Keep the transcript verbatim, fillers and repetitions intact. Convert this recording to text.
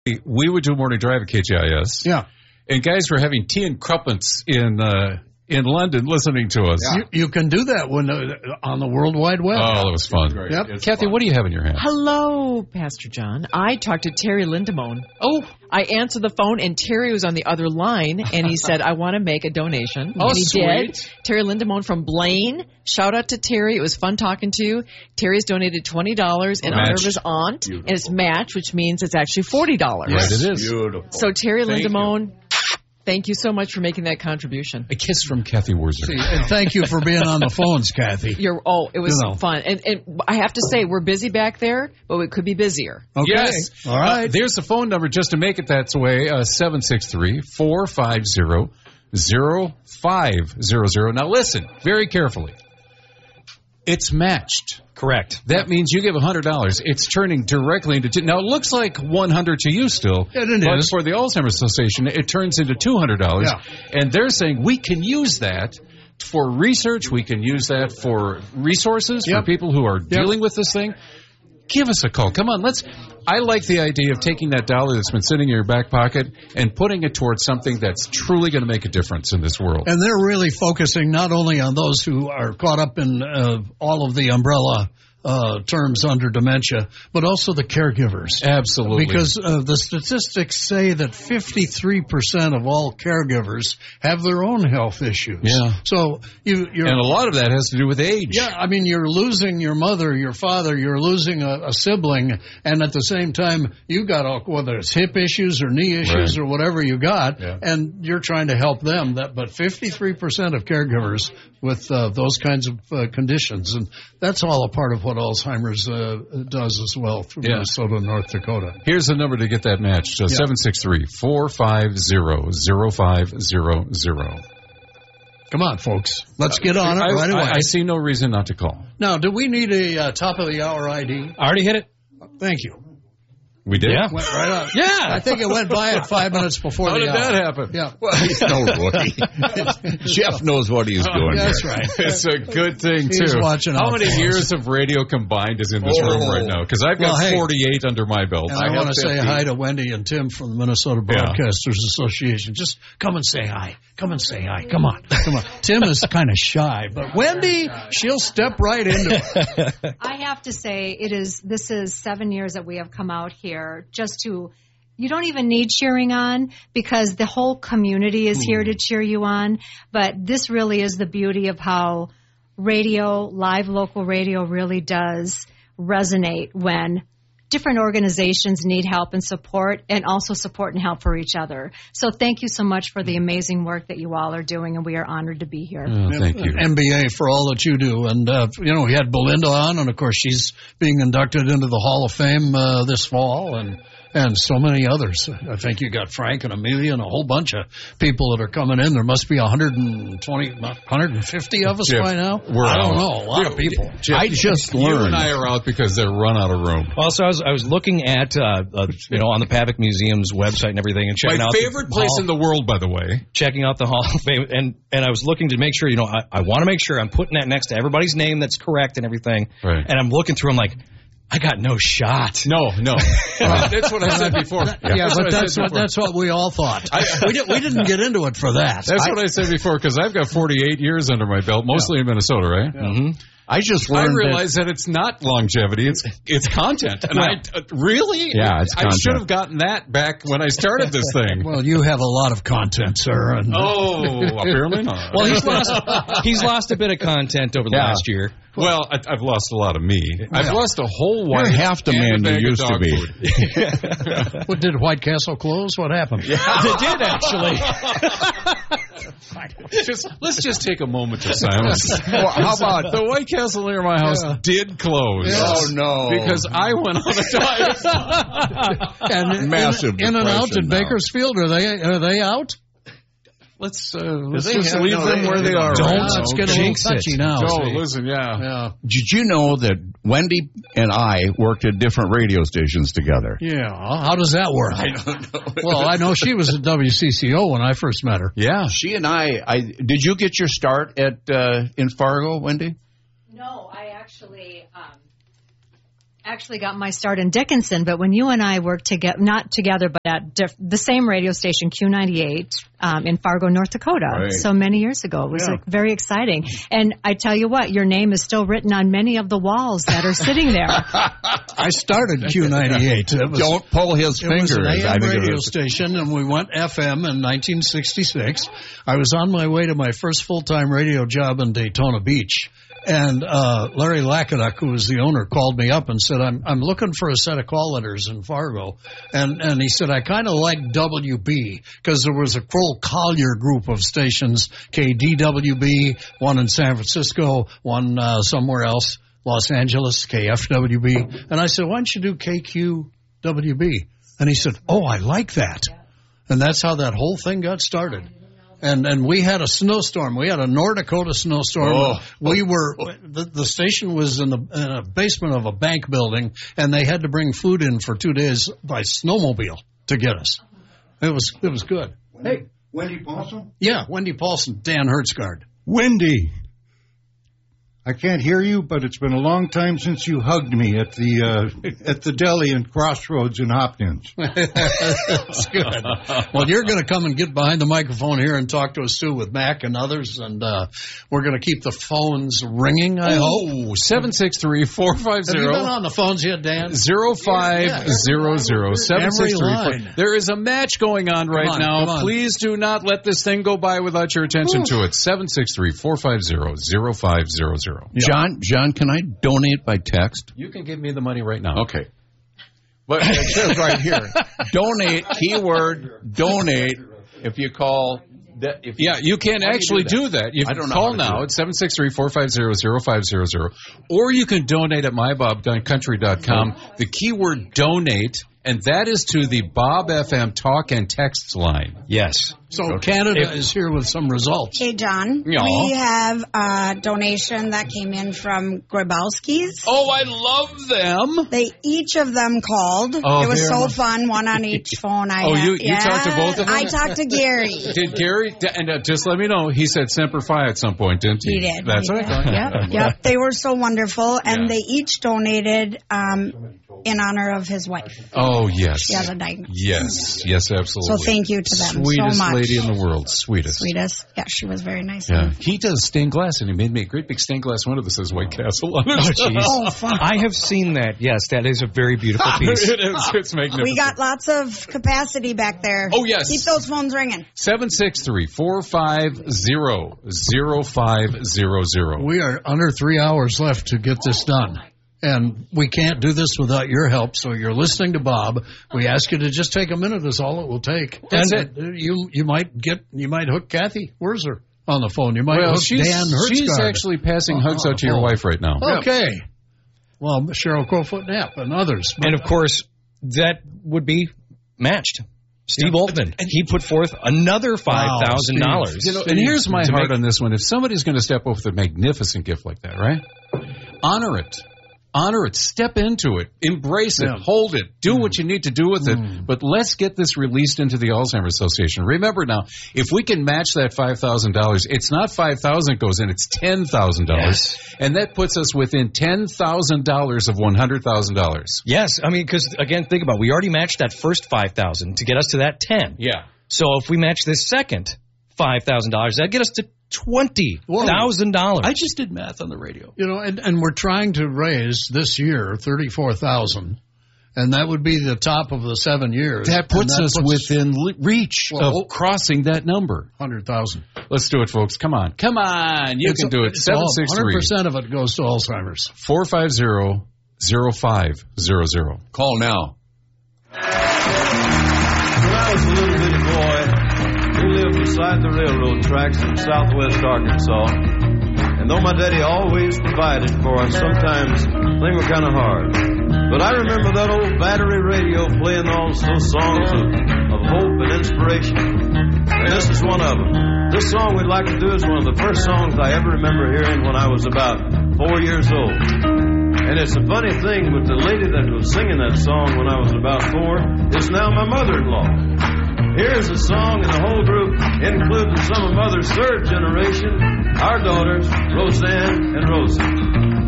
we would do a morning drive at K J I S. Yeah. And guys were having tea and crumpets in uh, in London listening to us. Yeah. You, you can do that when uh, on the World Wide Web. Oh, that was fun. Yep. It's Kathy, fun. What do you have in your hand? Hello, Pastor John. I talked to Terry Lindemone. Oh. I answered the phone, and Terry was on the other line, and he said, I want to make a donation. Oh, and he sweet. did. Terry Lindemone from Blaine. Shout out to Terry. It was fun talking to you. Terry's donated twenty dollars in honor of his aunt, Beautiful. and it's matched, which means it's actually forty dollars. Right, it is. Beautiful. So, Terry Thank Lindemone, you. thank you so much for making that contribution. A kiss from Kathy Wurzer. See, and thank you for being on the phones, Kathy. You're, oh, it was You know. fun. And, and I have to say, we're busy back there, but we could be busier. Okay. Yes. All right. Uh, there's the phone number just to make it that way, uh, seven six three, four five zero, zero five zero zero. Now listen very carefully. It's matched. Correct. That means you give one hundred dollars. It's turning directly into two. Now, it looks like one hundred to you still. Yeah, it but is. for the Alzheimer's Association, it turns into two hundred dollars. Yeah. And they're saying we can use that for research. We can use that for resources Yep. for people who are dealing with this thing. Give us a call. Come on, let's. I like the idea of taking that dollar that's been sitting in your back pocket and putting it towards something that's truly going to make a difference in this world. And they're really focusing not only on those who are caught up in uh, all of the umbrella uh, terms under dementia, but also the caregivers. Absolutely. Because uh, the statistics say that fifty-three percent of all caregivers have their own health issues. Yeah. So you, you're... And a lot of that has to do with age. Yeah, I mean, you're losing your mother, your father, you're losing a, a sibling, and at the same time, you got, all, whether it's hip issues or knee issues Right. or whatever you got, Yeah. and you're trying to help them. That, But fifty-three percent of caregivers with uh, those kinds of uh, conditions, and that's all a part of what Alzheimer's uh, does as well through Yeah. Minnesota and North Dakota. Here's the number to get that matched. Uh, Yeah. seven six three, four five zero, zero five zero zero. Come on, folks. Let's get on it I, right away. I, I see no reason not to call. Now, do we need a uh, top-of-the-hour I D? I already hit it. Thank you. We did? Yeah. Went right on. Yeah. I think it went by at five minutes before How the did hour. that happen? Yeah. Well, he's no rookie. Jeff knows what he's doing. That's here. right. It's a good thing, too. He's watching How out many for us. years of radio combined is in this Oh. room right now? Because I've got Well, hey. forty-eight under my belt. And I, have want to say fifty. hi to Wendy and Tim from the Minnesota Yeah. Broadcasters Association. Just come and say hi. Come and say hi. Come on. Come on. Tim is kind of shy, but Wendy, she'll step right into it. I have to say, it is. This is seven years that we have come out here just to. You don't even need cheering on because the whole community is here to cheer you on. But this really is the beauty of how radio, live local radio, really does resonate when different organizations need help and support, and also support and help for each other. So thank you so much for the amazing work that you all are doing, and we are honored to be here. Oh, thank you. M B A for all that you do. And, uh, you know, we had Belinda on, and, of course, she's being inducted into the Hall of Fame uh, this fall, and and so many others. I think you got Frank and Amelia and a whole bunch of people that are coming in. There must be one hundred twenty, one hundred fifty of us Jeff, by now. we're I don't out. know. A lot of people. Jeff, I just you learned. and I are out because they're run out of room. Also, I was I was looking at uh, uh, you know on the Pavic Museum's website and everything, and checking My out favorite the place hall, in the world, by the way. checking out the Hall of Fame, and and I was looking to make sure you know I, I want to make sure I'm putting that next to everybody's name that's correct and everything. Right. And I'm looking through, I'm like, I got no shot. No, no. That's what I said before. Yeah, That's but what I that's said what before. that's what we all thought. we, did, we didn't get into it for that. That's what I said before, because I've got forty-eight years under my belt, mostly in Minnesota, right? Mm-hmm. I just I learned realize that, it's not longevity; it's it's content. And I uh, really, Yeah, it's I content. should have gotten that back when I started this thing. Well, you have a lot of content, sir. And Oh, apparently not. Well, he's lost he's lost a bit of content over the Yeah. last year. Well, I, I've lost a lot of me. I've Yeah. lost a whole You're wife. half the and man a you bag of used to dog be. food. what did White Castle close? What happened? It did actually. just let's just take a moment of silence. Well, how about the White Castle near my house Yeah. did close? Yes. Oh, no. Because I went on a diet. And in- Massive in, in and out depression in now. Bakersfield, are they are they out? Let's uh, let's they just have- leave no, them they- where they they are. don't. right Don't now. let's get a little jinx it. touchy now. Oh, see. listen, yeah. Yeah. Did you know that Wendy and I worked at different radio stations together? Yeah. How does that work? I don't know. Well, I know she was at W C C O when I first met her. Yeah. She and I, I did you get your start at uh, in Fargo, Wendy? No, I actually, um, Actually got my start in Dickinson, but when you and I worked together, not together, but at diff- the same radio station, Q ninety-eight, um, in Fargo, North Dakota, Right. so many years ago. It was Yeah. like, very exciting. And I tell you what, your name is still written on many of the walls that are sitting there. I started Q ninety-eight. It was, Don't pull his It fingers. was an A I M think it radio was- station, and we went F M in nineteen sixty-six. I was on my way to my first full-time radio job in Daytona Beach. And uh Larry Lackaduk, who was the owner, called me up and said, I'm I'm looking for a set of call letters in Fargo. And and he said, I kind of like W B, because there was a Kroll Collier group of stations, K D W B, one in San Francisco, one uh, somewhere else, Los Angeles, K F W B. And I said, why don't you do K Q W B? And he said, oh, I like that. And that's how that whole thing got started. And and we had a snowstorm. We had a North Dakota snowstorm. Oh. We were the, the station was in the in a basement of a bank building, and they had to bring food in for two days by snowmobile to get us. It was it was good. Hey, Wendy Paulson? Yeah, Wendy Paulson, Dan Hertzgard. Wendy! I can't hear you, but it's been a long time since you hugged me at the uh, at the deli in Crossroads in Hopkins. That's good. Well, you're going to come and get behind the microphone here and talk to us too with Mac and others, and uh, we're going to keep the phones ringing. I hope. Oh, seven six three, four five Have you been zero, on the phones yet, Dan? zero five zero zero, seven six three. Every line. There is a match going on right on, now. come on. Please do not let this thing go by without your attention to it. seven six three, four five zero, zero five zero zero. John, John, can I donate by text? You can give me the money right now. Okay. But it says right here, donate, keyword, donate, if you call. That, if Yeah, you can How do you actually do do that. You I can don't know call how to do now it. at seven six three, four five zero, zero five zero zero, or you can donate at my bob gun country dot com. The keyword donate, and that is to the Bob F M talk and text line. Yes. So Canada is here with some results. Hey, John. Yeah. We have a donation that came in from Grabowski's. Oh, I love them. They each of them called. Oh, it was they're so my- fun, one on each phone. I Oh, had. you- you yeah, talked to both of them? I talked to Gary. Did Gary, and uh, just let me know, he said Semper Fi at some point, didn't he? He did. That's he what did. I thought. Yep, yep. They were so wonderful, and Yeah. they each donated um, in honor of his wife. Oh, yes. She has a diagnosis. Yes, yes, absolutely. So thank you to them Sweetest so much. lady in the world. Sweetest. Sweetest. Yeah, she was very nice. Yeah. He does stained glass, and he made me a great big stained glass window that says White Castle on it. Oh, jeez. Oh, fuck. I have seen that. Yes, that is a very beautiful piece. it is. It's magnificent. We got lots of capacity back there. Oh, yes. Keep those phones ringing. seven six three, four five zero, zero five zero zero. We are under three hours left to get this done. And we can't do this without your help. So you're listening to Bob. We ask you to just take a minute. Is all it will take. That's and it. You you might get you might hook Kathy Wurzer on the phone. You might Well, hook she's, Dan Hertzgard. she's actually passing hugs out to your Oh. wife right now. Okay. Well, Cheryl Crowfoot Knapp and others. And of course, that would be matched. Steve Altman, he put forth another five thousand dollars. You know, and here's my heart on this one. If somebody's going to step up with a magnificent gift like that, right? Honor it. Honor it. Step into it. Embrace it. Yeah. Hold it. Do what you need to do with it. But let's get this released into the Alzheimer's Association. Remember now, if we can match that five thousand dollars, it's not five thousand dollars goes in, it's ten thousand dollars. Yes. And that puts us within ten thousand dollars of one hundred thousand dollars. Yes, I mean, because again, think about it. We already matched that first five thousand dollars to get us to that ten. Yeah. So if we match this second five thousand dollars, that'd get us to twenty thousand dollars. I just did math on the radio. You know, and, and we're trying to raise this year thirty-four thousand, and that would be the top of the seven years. That puts And us within li- reach Well, of crossing that number. one hundred thousand. Let's do it, folks. Come on. Come on. You can do it. seven six one hundred three, percent of it goes to Alzheimer's. four five zero, zero five zero zero. Call now. When I was a little bitty boy, we lived beside the railroad tracks in southwest Arkansas. And though my daddy always provided for us, sometimes things were kind of hard. But I remember that old battery radio playing all those songs of, of hope and inspiration. And this is one of them. This song we'd like to do is one of the first songs I ever remember hearing when I was about four years old. And it's a funny thing, but the lady that was singing that song when I was about four is now my mother-in-law. Here's a song, and the whole group, including some of Mother's third generation, our daughters, Roseanne and Rosie.